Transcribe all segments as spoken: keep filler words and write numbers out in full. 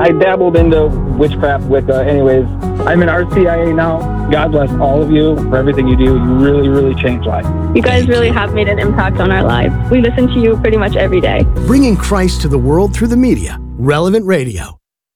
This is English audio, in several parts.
I dabbled into witchcraft, Wicca. Anyways, I'm in R C I A now. God bless all of you for everything you do. You really, really change lives. You guys really have made an impact on our lives. We listen to you pretty much every day. Bringing Christ to the world through the media. Relevant Radio.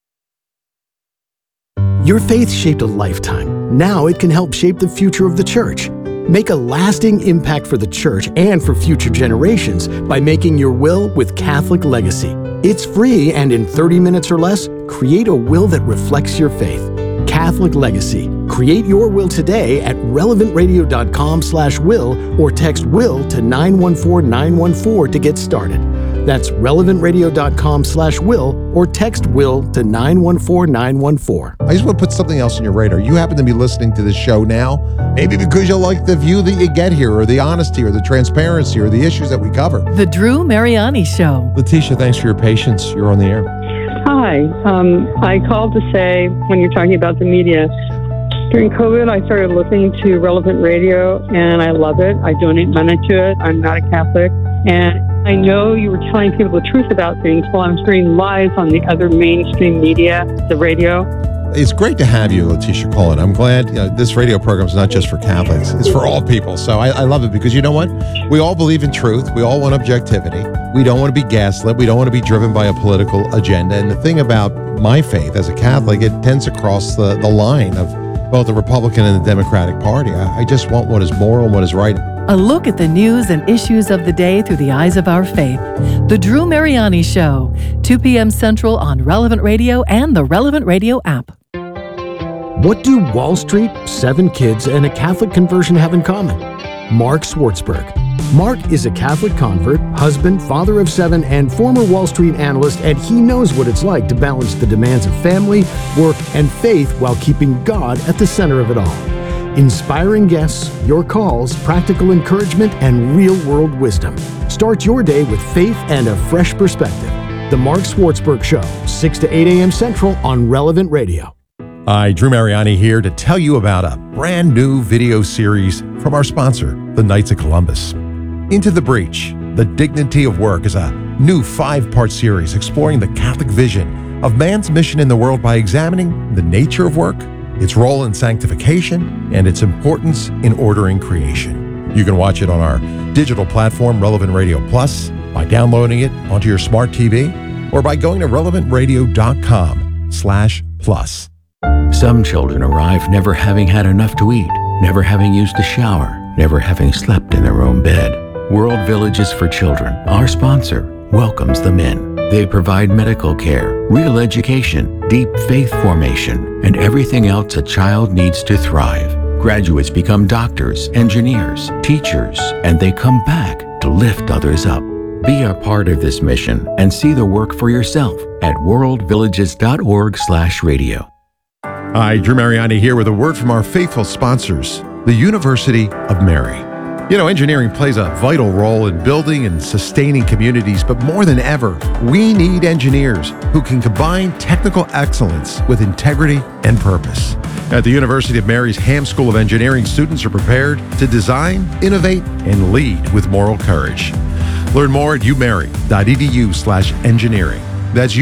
Your faith shaped a lifetime. Now it can help shape the future of the church. Make a lasting impact for the church and for future generations by making your will with Catholic Legacy. It's free, and in thirty minutes or less, create a will that reflects your faith. Catholic Legacy. Create your will today at relevant radio dot com slash will or text will to nine one four nine one four to get started. That's relevant radio dot com slash will or text will to nine one four nine one four. I just want to put something else on your radar. You happen to be listening to this show now, maybe because you like the view that you get here, or the honesty, or the transparency, or the issues that we cover. The Drew Mariani Show. Letitia, thanks for your patience. You're on the air. Hi. Um, I called to say, when you're talking about the media, during COVID, I started listening to Relevant Radio, and I love it. I donate money to it. I'm not a Catholic. And I know you were telling people the truth about things while I'm hearing lies on the other mainstream media, the radio. It's great to have you, Letitia, call it. I'm glad, you know, this radio program is not just for Catholics. It's for all people. So I, I love it because you know what? We all believe in truth. We all want objectivity. We don't want to be gaslit. We don't want to be driven by a political agenda. And the thing about my faith as a Catholic, it tends to cross the, the line of both the Republican and the Democratic Party. I, I just want what is moral and what is right. A look at the news and issues of the day through the eyes of our faith. The Drew Mariani Show, two p.m. Central on Relevant Radio and the Relevant Radio app. What do Wall Street, seven kids, and a Catholic conversion have in common? Mark Swartzberg. Mark is a Catholic convert, husband, father of seven, and former Wall Street analyst, and he knows what it's like to balance the demands of family, work, and faith while keeping God at the center of it all. Inspiring guests, your calls, practical encouragement, and real-world wisdom. Start your day with faith and a fresh perspective. The Mark Swartzberg Show, six to eight a.m. Central on Relevant Radio. Hi, Drew Mariani here to tell you about a brand new video series from our sponsor, the Knights of Columbus. Into the Breach, The Dignity of Work is a new five-part series exploring the Catholic vision of man's mission in the world by examining the nature of work, its role in sanctification, and its importance in ordering creation. You can watch it on our digital platform, Relevant Radio Plus, by downloading it onto your smart T V, or by going to relevant radio dot com slash plus. Some children arrive never having had enough to eat, never having used a shower, never having slept in their own bed. World Villages for Children, our sponsor, welcomes them in. They provide medical care, real education, deep faith formation, and everything else a child needs to thrive. Graduates become doctors, engineers, teachers, and they come back to lift others up. Be a part of this mission and see the work for yourself at world villages dot org slash radio. Hi, Drew Mariani here with a word from our faithful sponsors, the University of Mary. You know, engineering plays a vital role in building and sustaining communities, but more than ever, we need engineers who can combine technical excellence with integrity and purpose. At the University of Mary's Ham School of Engineering, students are prepared to design, innovate, and lead with moral courage. Learn more at umary.edu slash engineering. That's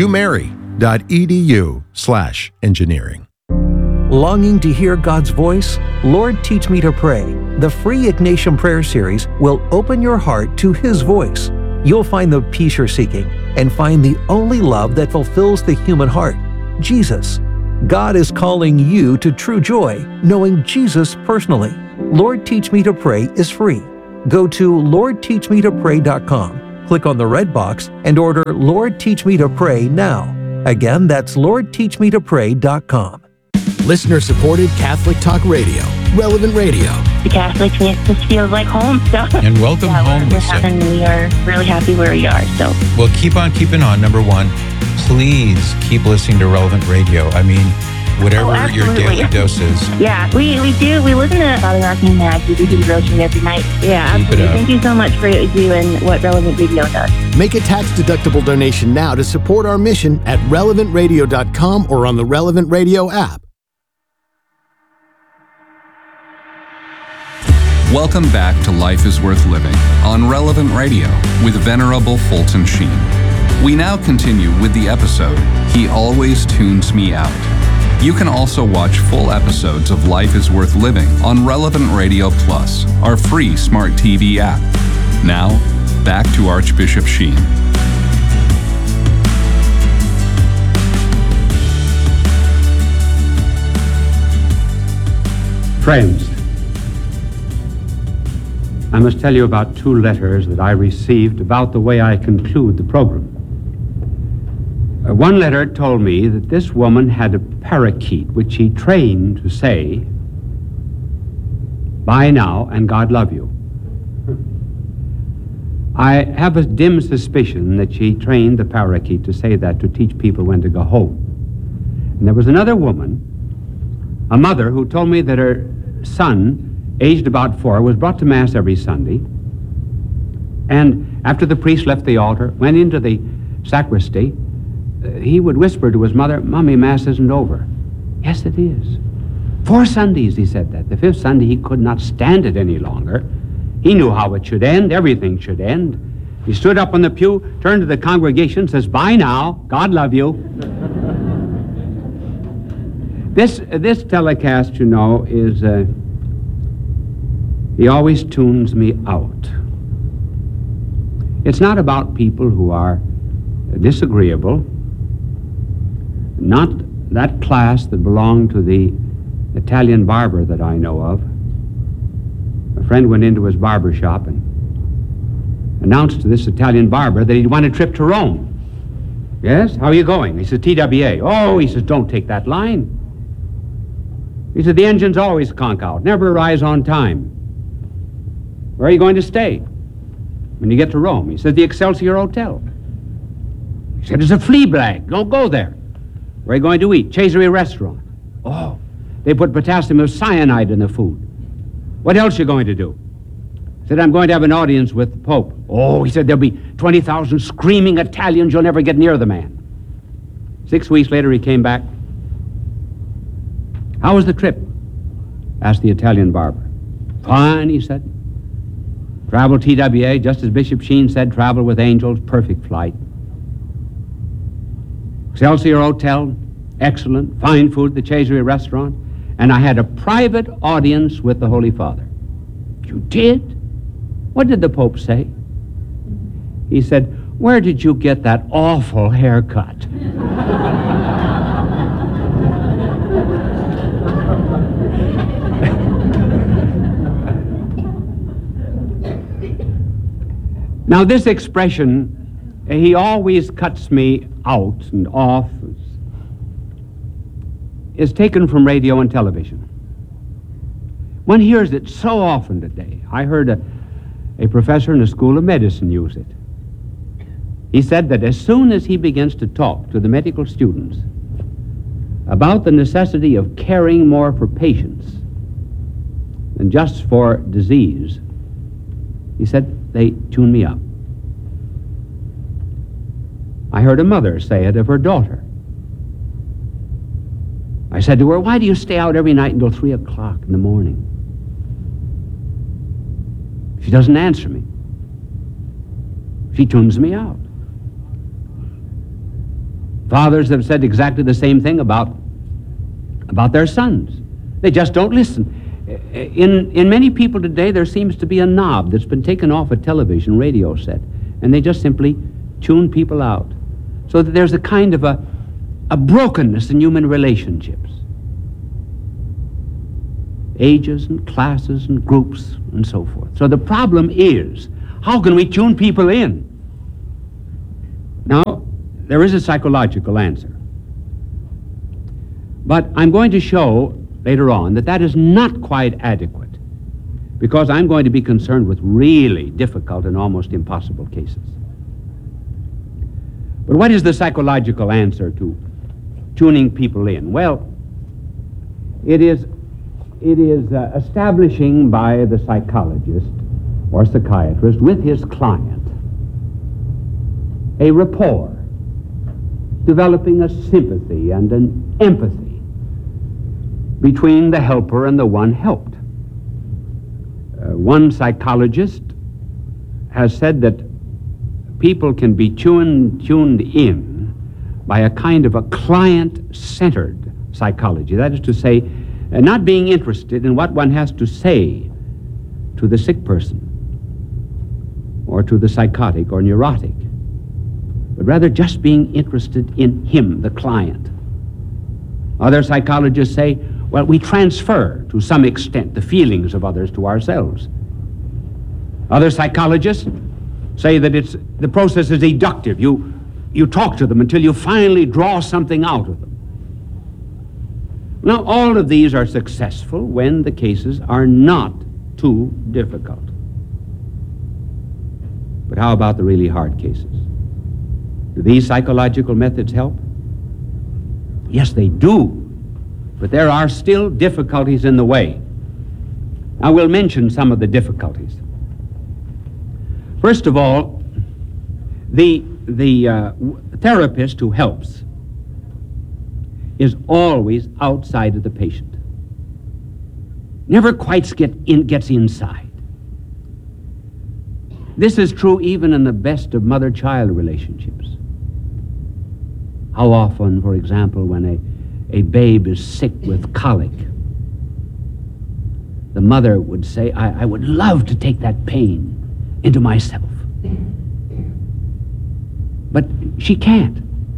umary.edu slash engineering. Longing to hear God's voice? Lord, Teach Me to Pray. The free Ignatian Prayer Series will open your heart to His voice. You'll find the peace you're seeking and find the only love that fulfills the human heart, Jesus. God is calling you to true joy, knowing Jesus personally. Lord, Teach Me to Pray is free. Go to lord teach me to pray dot com, click on the red box, and order Lord, Teach Me to Pray now. Again, that's lord teach me to pray dot com. Listener-supported Catholic Talk Radio, Relevant Radio. The Catholic just feels like home. So. And welcome yeah, home, Lisa. And we are really happy where we are. So. Well, keep on keeping on. Number one, please keep listening to Relevant Radio. I mean, whatever oh, your daily dose is. Yeah, we, we do. We listen to Father Mark and Mag. We do the devotion every night. Yeah, keep absolutely. Thank you so much for what you do and what Relevant Radio does. Make a tax-deductible donation now to support our mission at relevant radio dot com or on the Relevant Radio app. Welcome back to Life is Worth Living on Relevant Radio with Venerable Fulton Sheen. We now continue with the episode, He Always Tunes Me Out. You can also watch full episodes of Life is Worth Living on Relevant Radio Plus, our free smart T V app. Now, back to Archbishop Sheen. Friends, I must tell you about two letters that I received about the way I conclude the program. Uh, one letter told me that this woman had a parakeet which she trained to say, "Bye now and God love you." I have a dim suspicion that she trained the parakeet to say that to teach people when to go home. And there was another woman, a mother, who told me that her son, aged about four, was brought to Mass every Sunday, and after the priest left the altar, went into the sacristy, uh, he would whisper to his mother, "Mommy, Mass isn't over." "Yes, it is." Four Sundays he said that. The fifth Sunday he could not stand it any longer. He knew how it should end. Everything should end. He stood up on the pew, turned to the congregation, says, "Bye now. God love you." This, this telecast, you know, is... Uh, He always tunes me out. It's not about people who are disagreeable, not that class that belonged to the Italian barber that I know of. A friend went into his barber shop and announced to this Italian barber that he'd won a trip to Rome. "Yes? How are you going?" He said, "T W A. "Oh," he says, "don't take that line." He said, "The engines always conk out, never arrives on time." "Where are you going to stay when you get to Rome?" He said, "The Excelsior Hotel." He said, "It's a flea bag. Don't go there." "Where are you going to eat?" "Cesare Restaurant." "Oh, they put potassium cyanide in the food." "What else are you going to do?" He said, "I'm going to have an audience with the Pope." "Oh," he said, "there'll be twenty thousand screaming Italians. You'll never get near the man." Six weeks later, he came back. "How was the trip?" asked the Italian barber. "Fine," he said. "Travel T W A, just as Bishop Sheen said, travel with angels, perfect flight. Excelsior Hotel, excellent, fine food, the Cesare Restaurant, and I had a private audience with the Holy Father." "You did? What did the Pope say?" He said, "Where did you get that awful haircut?" Now, this expression, "he always cuts me out and off," is taken from radio and television. One hears it so often today. I heard a, a professor in the School of Medicine use it. He said that as soon as he begins to talk to the medical students about the necessity of caring more for patients than just for disease, he said, they tune me out. I heard a mother say it of her daughter. I said to her, "Why do you stay out every night until three o'clock in the morning?" She doesn't answer me. She tunes me out. Fathers have said exactly the same thing about, about their sons. They just don't listen. In, in many people today, there seems to be a knob that's been taken off a television radio set, and they just simply tune people out, so that there's a kind of a, a brokenness in human relationships. Ages and classes and groups and so forth. So the problem is, how can we tune people in? Now, there is a psychological answer. But I'm going to show later on that that is not quite adequate, because I'm going to be concerned with really difficult and almost impossible cases. But what is the psychological answer to tuning people in? Well, it is, it is uh, establishing by the psychologist or psychiatrist with his client a rapport, developing a sympathy and an empathy between the helper and the one helped. Uh, one psychologist has said that people can be tuned, tuned in by a kind of a client-centered psychology. That is to say, uh, not being interested in what one has to say to the sick person or to the psychotic or neurotic, but rather just being interested in him, the client. Other psychologists say, well, we transfer to some extent the feelings of others to ourselves. Other psychologists say that it's the process is deductive. You, you talk to them until you finally draw something out of them. Now, all of these are successful when the cases are not too difficult. But how about the really hard cases? Do these psychological methods help? Yes, they do. But there are still difficulties in the way. I will mention some of the difficulties. First of all, the, the uh, therapist who helps is always outside of the patient. Never quite get in, gets inside. This is true even in the best of mother-child relationships. How often, for example, when a, a babe is sick with colic, the mother would say, I, I would love to take that pain into myself. But she can't.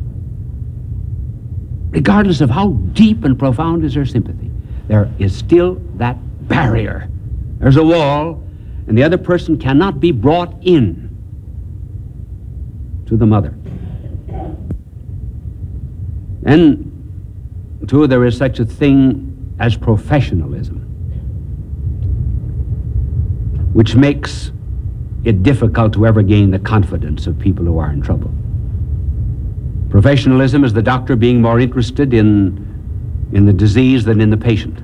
Regardless of how deep and profound is her sympathy, there is still that barrier. There's a wall, and the other person cannot be brought in to the mother. And, too, there is such a thing as professionalism, which makes it difficult to ever gain the confidence of people who are in trouble. Professionalism is the doctor being more interested in, in the disease than in the patient.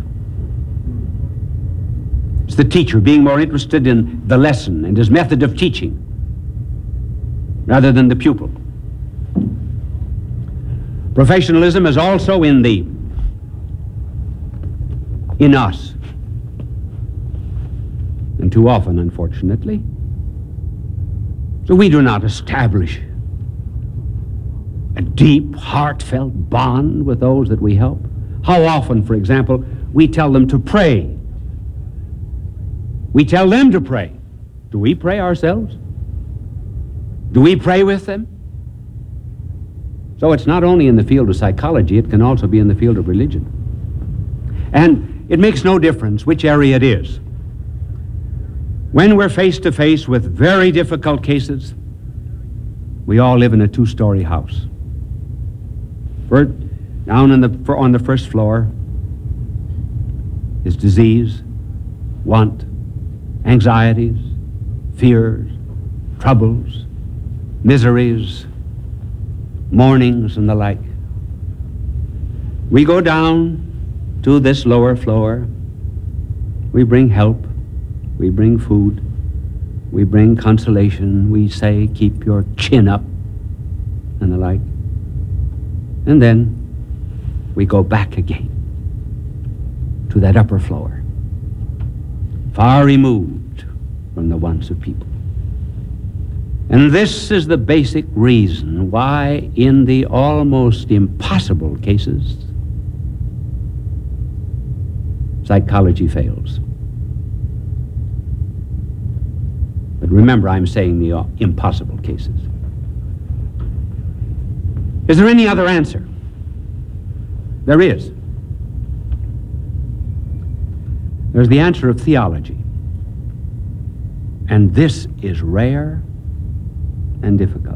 It's the teacher being more interested in the lesson and his method of teaching rather than the pupil. Professionalism is also in the in us. And too often, unfortunately, so we do not establish a deep, heartfelt bond with those that we help. How often, for example, we tell them to pray. We tell them to pray. Do we pray ourselves? Do we pray with them? So it's not only in the field of psychology, it can also be in the field of religion. And it makes no difference which area it is. When we're face to face with very difficult cases, we all live in a two-story house. We're down in the, on the first floor is disease, want, anxieties, fears, troubles, miseries, mournings, and the like. We go down to this lower floor. We bring help. We bring food. We bring consolation. We say, keep your chin up, and the like. And then we go back again to that upper floor, far removed from the wants of people. And this is the basic reason why in the almost impossible cases, psychology fails. But remember, I'm saying the uh, impossible cases. Is there any other answer? There is. There's the answer of theology. And this is rare and difficult.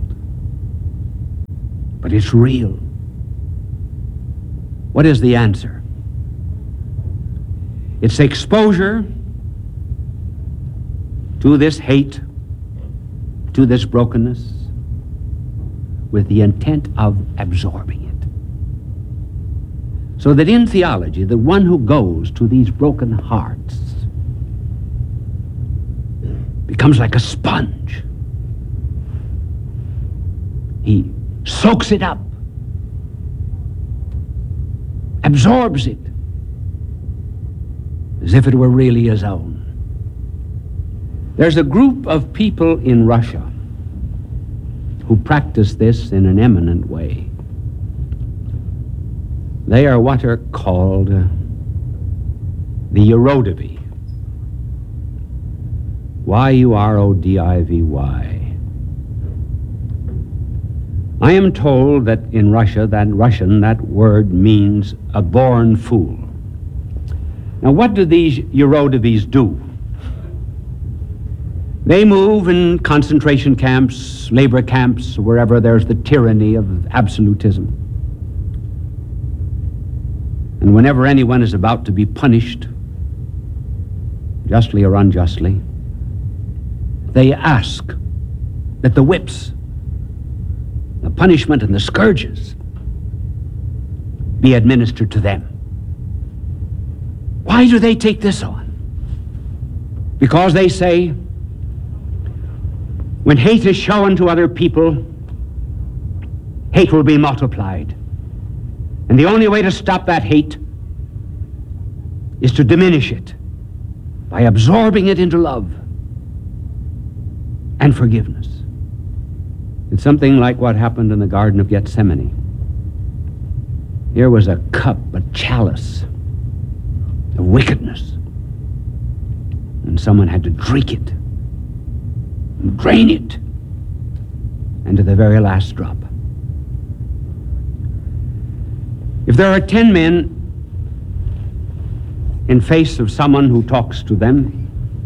But it's real. What is the answer? It's exposure to this hate, to this brokenness, with the intent of absorbing it. So that in theology, the one who goes to these broken hearts becomes like a sponge. He soaks it up, absorbs it, as if it were really his own. There's a group of people in Russia who practice this in an eminent way. They are what are called uh, the Eurodivy. Y U R O D I V Y. I am told that in Russia, that Russian, that word means a born fool. Now, what do these Eurodivies do? They move in concentration camps, labor camps, wherever there's the tyranny of absolutism. And whenever anyone is about to be punished, justly or unjustly, they ask that the whips, the punishment and the scourges be administered to them. Why do they take this on? Because they say, when hate is shown to other people, hate will be multiplied. And the only way to stop that hate is to diminish it by absorbing it into love and forgiveness. It's something like what happened in the Garden of Gethsemane. Here was a cup, a chalice of wickedness, and someone had to drink it, and drain it, and to the very last drop. If there are ten men in face of someone who talks to them,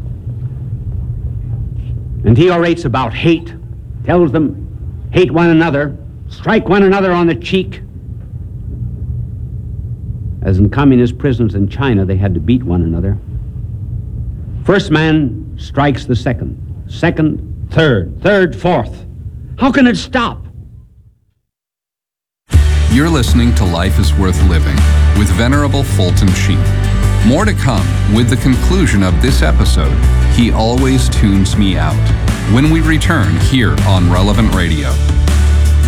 and he orates about hate, tells them, hate one another, strike one another on the cheek. As in communist prisons in China, they had to beat one another. First man strikes the second, second, third, third, fourth. How can it stop? You're listening to Life is Worth Living with Venerable Fulton Sheen. More to come with the conclusion of this episode, He Always Tunes Me Out, when we return here on Relevant Radio.